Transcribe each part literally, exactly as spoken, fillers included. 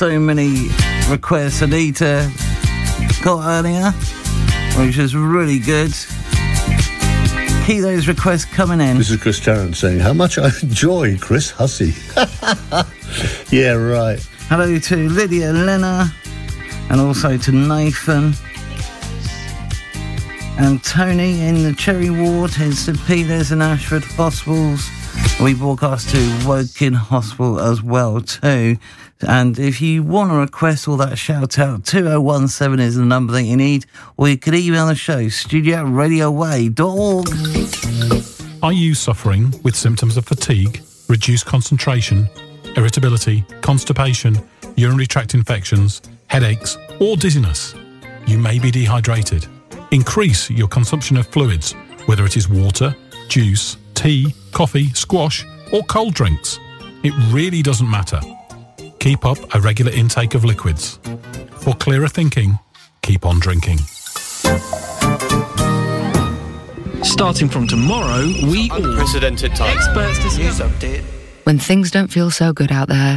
so many requests Anita got earlier, which is really good. Keep those requests coming in. This is Chris Tarrant saying, how much I enjoy Chris Hussey. Yeah, right. Hello to Lydia Lena, and also to Nathan and Tony in the Cherry Ward in St Peter's and Ashford Hospitals. We broadcast to Woking Hospital as well too. And if you want to request all that shout out, two oh one seven is the number that you need, or you could email the show, studio at radio way dot org. Are you suffering with symptoms of fatigue, reduced concentration, irritability, constipation, urinary tract infections, headaches, or dizziness? You may be dehydrated. Increase your consumption of fluids, whether it is water, juice, tea, coffee, squash, or cold drinks. It really doesn't matter. Keep up a regular intake of liquids. For clearer thinking, keep on drinking. Starting from tomorrow, we all... Unprecedented time. Experts to news update. When things don't feel so good out there,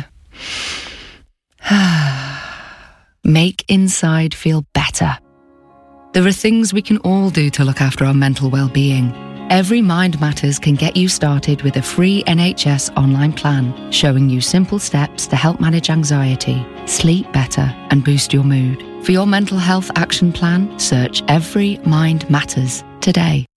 make inside feel better. There are things we can all do to look after our mental well-being. Every Mind Matters can get you started with a free N H S online plan showing you simple steps to help manage anxiety, sleep better, and boost your mood. For your mental health action plan, search Every Mind Matters today.